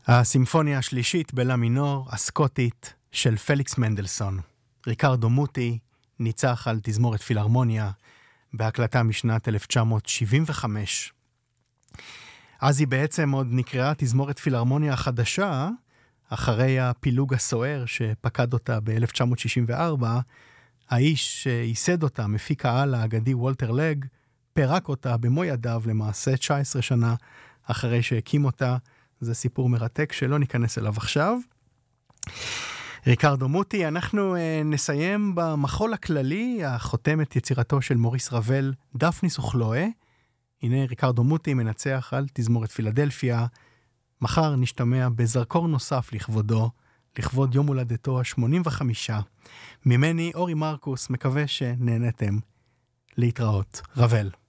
הסימפוניה השלישית בלה מינור, הסקוטית, של פליקס מנדלסון. ריקרדו מוטי ניצח על תזמורת פילהרמוניה בהקלטה משנת 1975. אז היא בעצם עוד נקראה תזמורת פילהרמוניה החדשה, אחרי הפילוג הסוער שפקד אותה ב-1964, האיש שייסד אותה, מפיק העל האגדי וולטר לג, פרק אותה במו ידיו למעשה 19 שנה אחרי שהקים אותה. זה סיפור מרתק שלא ניכנס אליו עכשיו. ריקרדו מוטי, אנחנו נסיים במחול הכללי, החותם את יצירתו של מוריס רבל, דפניס וכלואה. הנה ריקרדו מוטי מנצח על תזמורת פילדלפיה. מחר נשתמע בזרקור נוסף לכבודו, לכבוד יום הולדתו ה-85. ממני אורי מרקוס, מקווה שנהנתם. להתראות. רבל.